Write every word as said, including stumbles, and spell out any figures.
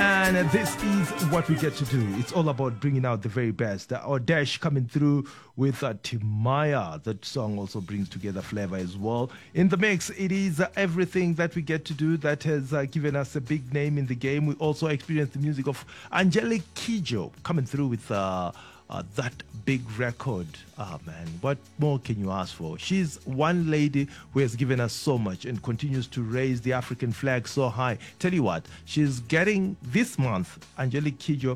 And this is what we get to do. It's all about bringing out the very best. Uh, Odesh coming through with uh, Timaya. That song also brings together flavor as well. In the mix, it is uh, everything that we get to do that has uh, given us a big name in the game. We also experience the music of Angelique Kidjo coming through with uh, uh, that big record. Ah, man, what more can you ask for? She's one lady who has given us so much and continues to raise the African flag so high. Tell you what, she's getting this month, Angelique Kidjo